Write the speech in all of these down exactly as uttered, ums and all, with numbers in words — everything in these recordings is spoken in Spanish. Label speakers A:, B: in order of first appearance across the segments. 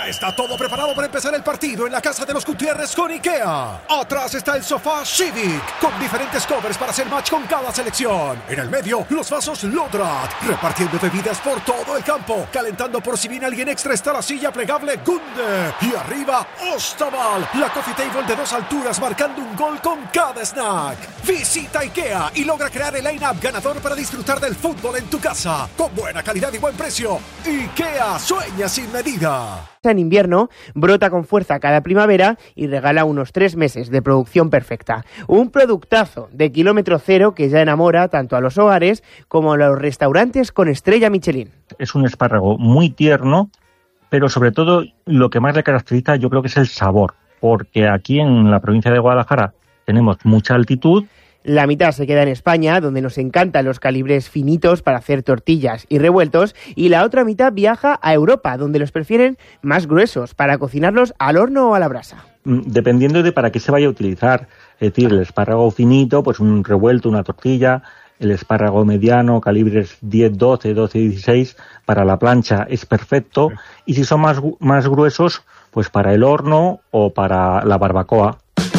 A: Ya está todo preparado para empezar el partido en la casa de los Gutiérrez con IKEA. Atrás está el sofá Civic, con diferentes covers para hacer match con cada selección. En el medio, los vasos Lodrat, repartiendo bebidas por todo el campo. Calentando por si viene alguien extra está la silla plegable Gunde. Y arriba, Ostaval, la coffee table de dos alturas marcando un gol con cada snack. Visita IKEA y logra crear el line-up ganador para disfrutar del fútbol en tu casa. Con buena calidad y buen precio. IKEA, sueña sin medida.
B: En invierno, brota con fuerza cada primavera y regala unos tres meses de producción perfecta. Un productazo de kilómetro cero que ya enamora tanto a los hogares como a los restaurantes con estrella Michelin.
C: Es un espárrago muy tierno, pero sobre todo lo que más le caracteriza yo creo que es el sabor, porque aquí en la provincia de Guadalajara tenemos mucha altitud.
B: La mitad se queda en España, donde nos encantan los calibres finitos para hacer tortillas y revueltos, y la otra mitad viaja a Europa, donde los prefieren más gruesos, para cocinarlos al horno o a la brasa.
C: Dependiendo de para qué se vaya a utilizar, es decir, el espárrago finito, pues un revuelto, una tortilla, el espárrago mediano, calibres diez, doce, doce, dieciséis, para la plancha es perfecto, y si son más, más gruesos, pues para el horno o para la barbacoa.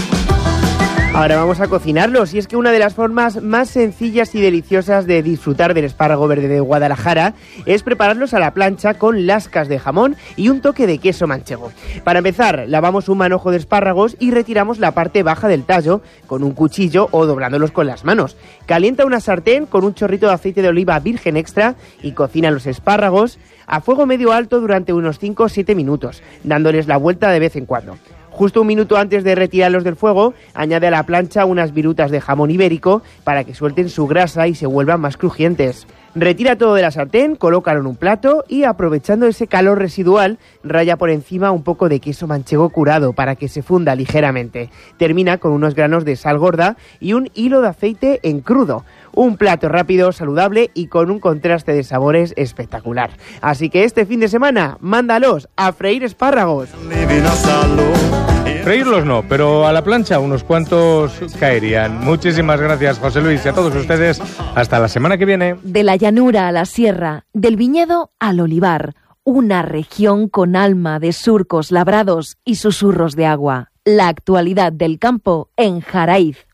B: Ahora vamos a cocinarlos, y es que una de las formas más sencillas y deliciosas de disfrutar del espárrago verde de Guadalajara es prepararlos a la plancha con lascas de jamón y un toque de queso manchego. Para empezar, lavamos un manojo de espárragos y retiramos la parte baja del tallo con un cuchillo o doblándolos con las manos. Calienta una sartén con un chorrito de aceite de oliva virgen extra y cocina los espárragos a fuego medio alto durante unos cinco o siete minutos, dándoles la vuelta de vez en cuando. Justo un minuto antes de retirarlos del fuego, añade a la plancha unas virutas de jamón ibérico para que suelten su grasa y se vuelvan más crujientes. Retira todo de la sartén, colócalo en un plato y, aprovechando ese calor residual, raya por encima un poco de queso manchego curado para que se funda ligeramente. Termina con unos granos de sal gorda y un hilo de aceite en crudo. Un plato rápido, saludable y con un contraste de sabores espectacular. Así que este fin de semana, mándalos a freír espárragos.
D: Freírlos no, pero a la plancha unos cuantos caerían. Muchísimas gracias, José Luis, y a todos ustedes. Hasta la semana que viene.
E: De la llanura a la sierra, del viñedo al olivar, una región con alma de surcos labrados y susurros de agua. La actualidad del campo en Jaraiz.